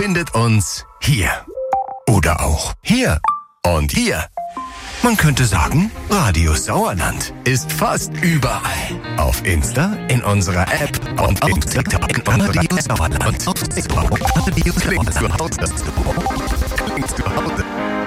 findet uns hier. Oder auch hier und hier. Man könnte sagen, Radio Sauerland ist fast überall. Auf Insta, in unserer App und auf TikTok in Radio Sauerland. Klingt zu Hause. Klingt zu Hause.